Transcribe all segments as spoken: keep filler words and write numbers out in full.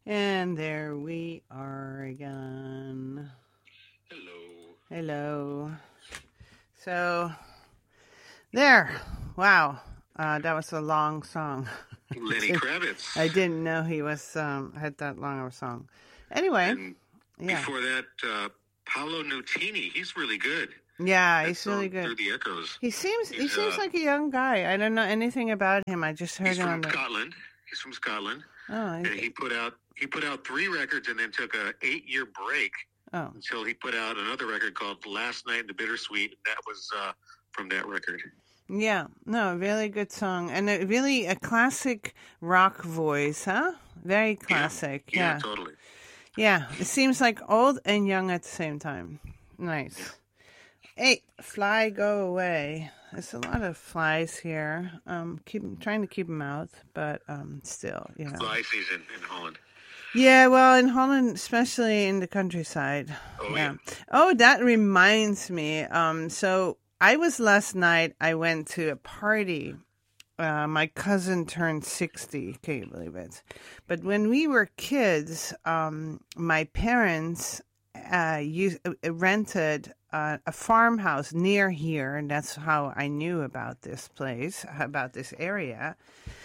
And there we are again. Hello. Hello. So, there. Wow. Uh, that was a long song. Lenny Kravitz. I didn't know he was um, had that long of a song. Anyway, And yeah. before that, uh, Paolo Nutini. He's really good. Yeah, That he's really song, good. Through the Echoes. He seems he He's, seems uh, like a young guy. I don't know anything about him. I just heard He's him on from the. Scotland. He's from Scotland. Oh, And I- he put out he put out three records and then took a eight year break oh, until he put out another record called Last Night in the Bittersweet. That was uh, from that record. yeah. No, really good song and a, really a classic rock voice, huh? Very classic. Yeah, Yeah. totally. Yeah, it seems like old and young at the same time. Nice. Hey, fly, go away. There's a lot of flies here. Um, keep trying to keep them out, but um, still, you know. Fly season in Holland. Yeah, well, in Holland, especially in the countryside. Oh, yeah. yeah. Oh, that reminds me. Um, so I was last night. I went to a party. Uh, my cousin turned sixty. Can you believe it? But when we were kids, um, my parents uh, used, uh, rented uh, a farmhouse near here, and that's how I knew about this place, about this area.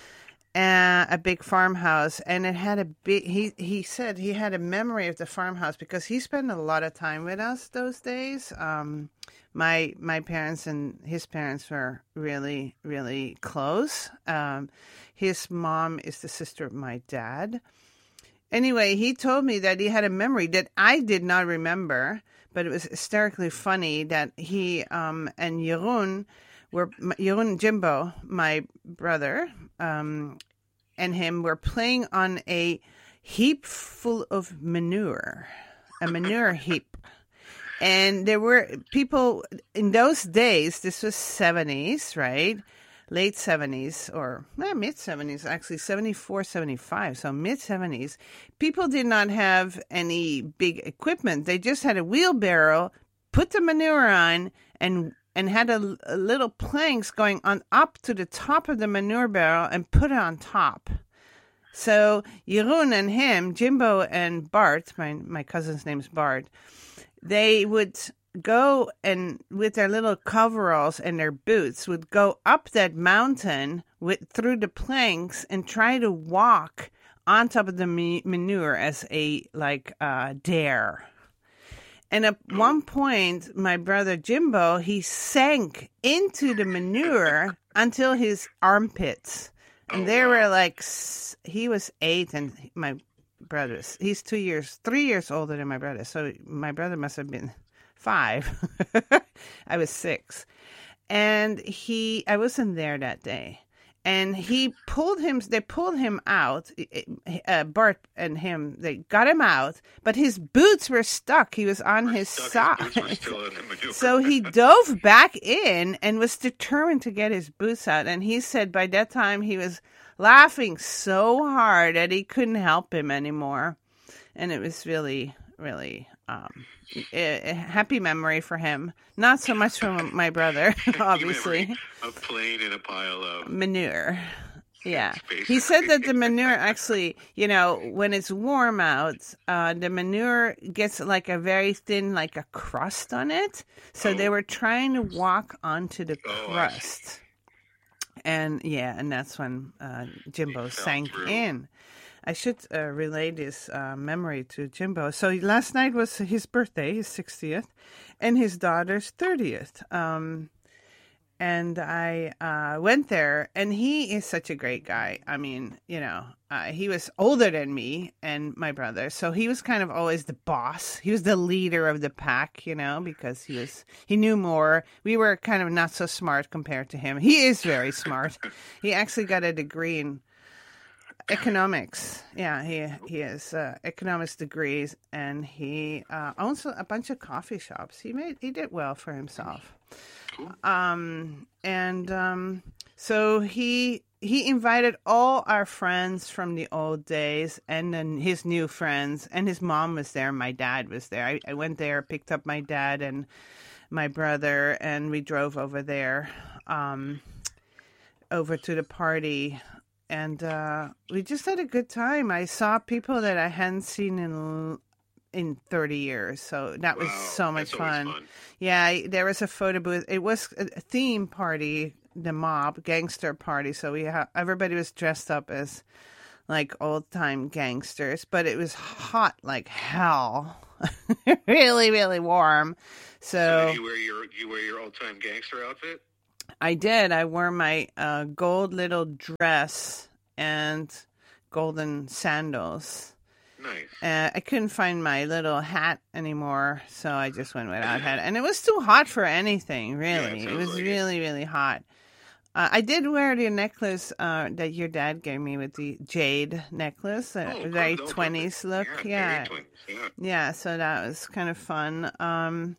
Uh, a big farmhouse, and it had a big. He he said he had a memory of the farmhouse because he spent a lot of time with us those days. Um, my my parents and his parents were really really close. Um, his mom is the sister of my dad. Anyway, he told me that he had a memory that I did not remember, but it was hysterically funny that he um, and Jeroen were Jeroen Jimbo, my brother, um, and him were playing on a heap full of manure, a manure heap. And there were people in those days, this was seventies, right? Late seventies or eh, mid seventies, actually seventy-four, seventy-five. So mid seventies, people did not have any big equipment. They just had a wheelbarrow, put the manure on, and and had a, a little planks going on up to the top of the manure barrel and put it on top. So Jeroen and him, Jimbo and Bart, my my cousin's name's Bart, they would go and with their little coveralls and their boots would go up that mountain with through the planks and try to walk on top of the ma- manure as a like uh, dare. And at one point, my brother Jimbo, he sank into the manure until his armpits. And Oh, they wow. were like, s- he was eight and my brother's, he's two years, three years older than my brother. So my brother must have been five. I was six. And he, I wasn't there that day. And he pulled him, they pulled him out, uh, Bart and him, they got him out, but his boots were stuck. He was on his Stuck, his side. boots were still in the manure. So he dove back in and was determined to get his boots out. And he said by that time he was laughing so hard that he couldn't help him anymore. And it was really, really um, a, a happy memory for him. Not so much for my brother, obviously. Memory of playing in a pile of Manure. Yeah. space. He said that the manure actually, you know, when it's warm out, uh, the manure gets like a very thin, like a crust on it. So they Oh. were trying to walk onto the Oh, I see. crust. And yeah, and that's when uh, Jimbo He fell sank through. in. I should uh, relay this uh, memory to Jimbo. So last night was his birthday, his sixtieth, and his daughter's thirtieth. Um, and I uh, went there, and he is such a great guy. I mean, you know, uh, he was older than me and my brother, so he was kind of always the boss. He was the leader of the pack, you know, because he was he knew more. We were kind of not so smart compared to him. He is very smart. He actually got a degree in economics. Yeah, he he has uh, economics degrees, and he uh, owns a bunch of coffee shops. He made he did well for himself. Cool. Um, and um, so he he invited all our friends from the old days, and then his new friends, and his mom was there. My dad was there. I, I went there, picked up my dad and my brother, and we drove over there, um, over to the party. and uh, we just had a good time. I saw people that I hadn't seen in in thirty years, so that was Wow, so much that's always fun. fun. Yeah, I, there was a photo booth. It was a a theme party, the mob gangster party. So we ha- everybody was dressed up as like old time gangsters, but it was hot like hell, really, really warm. So So did you wear your you wear your old time gangster outfit? I did. I wore my uh, gold little dress and golden sandals. Nice. Uh, I couldn't find my little hat anymore, so I just went without hat. And it was too hot for anything, Yeah, really. it it sounds was like it. really, really hot. Uh, I did wear the necklace uh, that your dad gave me with the jade necklace, a Oh, very good. No, twenties look. perfect. Yeah, very twenties, yeah. yeah. So that was kind of fun. Um,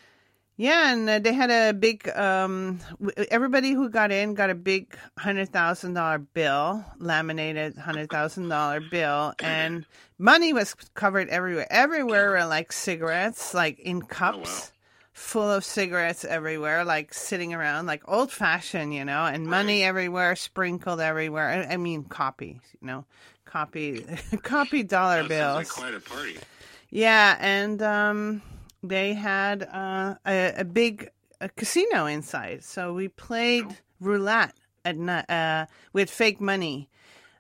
yeah, and uh, they had a big. Um, w- everybody who got in got a big hundred thousand dollar bill, laminated hundred thousand dollar bill, and money was covered everywhere. Everywhere were like cigarettes, like in cups, full of cigarettes everywhere, like sitting around, like old fashioned, you know, and money everywhere, sprinkled everywhere. I, I mean, copy, you know, copy, copy dollar That bills. sounds like quite a party. Yeah, and um, they had uh, a, a big a casino inside, so we played Oh. roulette at night uh, with fake money,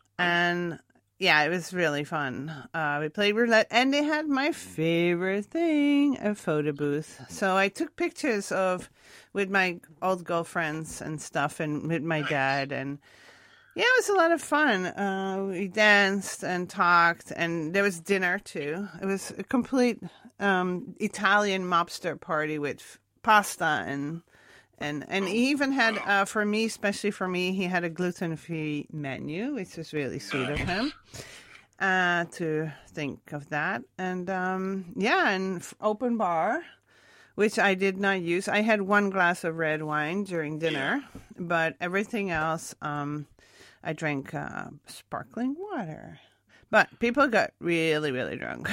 and yeah, it was really fun. Uh, we played roulette, and they had my favorite thing, a photo booth. So I took pictures of with my old girlfriends and stuff, and with my dad, and yeah, it was a lot of fun. Uh, we danced and talked, and there was dinner too. It was a complete um, Italian mobster party with f- pasta and and and he even had uh, for me, especially for me, he had a gluten-free menu, which was really sweet of him uh, to think of that. And um, yeah, and f- open bar, which I did not use. I had one glass of red wine during dinner, but everything else. Um, I drank uh, sparkling water. But people got really, really drunk.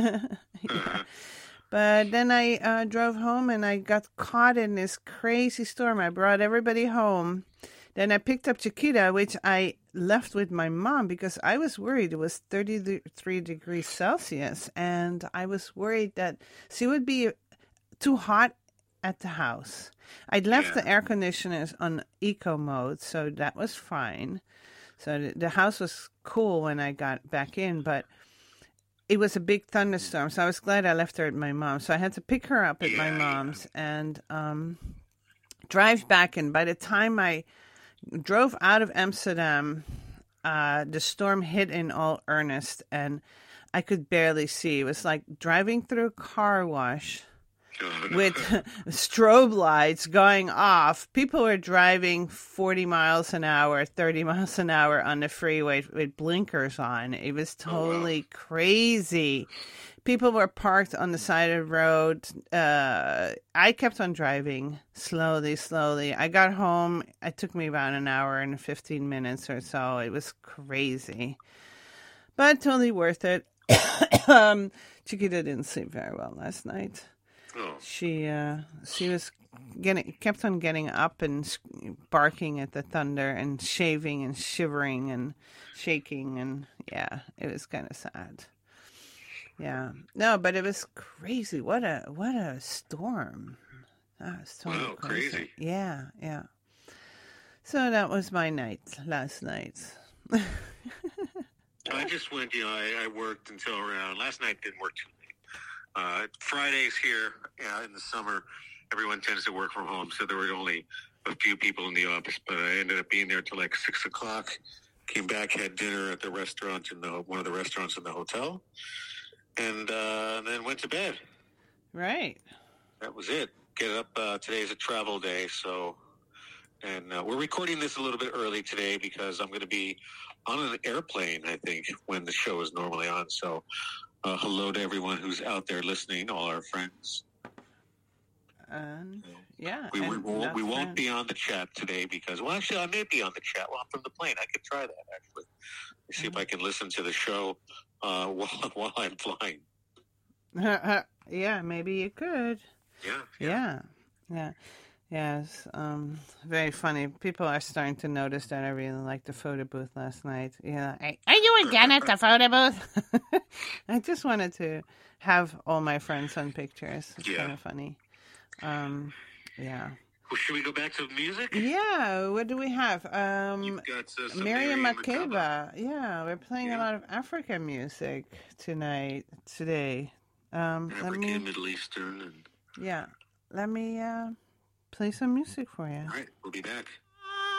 Yeah. But then I uh, drove home and I got caught in this crazy storm. I brought everybody home. Then I picked up Chiquita, which I left with my mom because I was worried it was thirty-three degrees Celsius. And I was worried that she would be too hot at the house. I'd left Yeah. the air conditioners on eco mode, so that was fine. So the, the house was cool when I got back in, but it was a big thunderstorm, so I was glad I left her at my mom's. So I had to pick her up at my Yeah, yeah. mom's and um, drive back. And by the time I drove out of Amsterdam, uh, the storm hit in all earnest, and I could barely see. It was like driving through a car wash Oh, no. with strobe lights going off. People were driving forty miles an hour, thirty miles an hour on the freeway with blinkers on. It was totally crazy. People were parked on the side of the road. Uh, I kept on driving slowly, slowly. I got home. It took me about an hour and fifteen minutes or so. It was crazy, but totally worth it. um, Chiquita didn't sleep very well last night. Oh, She uh, she was getting kept on getting up and s- barking at the thunder and shaving and shivering and shaking, and yeah, it was kind of sad. Yeah, no, but it was crazy. What a what a storm! That was totally Wow, crazy. Yeah, yeah. So that was my night last night. I just went, you know, I, I worked until around, last night didn't work too late. Uh, Fridays here uh, in the summer, everyone tends to work from home, so there were only a few people in the office, but I ended up being there till like six o'clock. Came back, had dinner at the restaurant in the one of the restaurants in the hotel, and uh, then went to bed. Right. That was it. Get up. Uh, today is a travel day, so and uh, we're recording this a little bit early today because I'm going to be on an airplane, I think, when the show is normally on. So, uh, hello to everyone who's out there listening, all our friends. And yeah, We, we, and won't, not we won't friends. be on the chat today because, well, actually, I may be on the chat while I'm from the plane. I could try that, actually. See if I can listen to the show uh, while, while I'm flying. Yeah, maybe you could. Yeah. Yeah, yeah, Yes, um, very funny. People are starting to notice that I really liked the photo booth last night. Yeah, I, are you again at the photo booth? I just wanted to have all my friends on pictures. It's Yeah. kind of funny. Um, yeah. Well, should we go back to music? Yeah, what do we have? Um, You've got uh, some Miriam Miriam Makeba. Makeba. Yeah, we're playing a Yeah. lot of African music tonight, today. Um, let African, me, Middle Eastern, and yeah, let me uh, play some music for you. all right, we'll be back.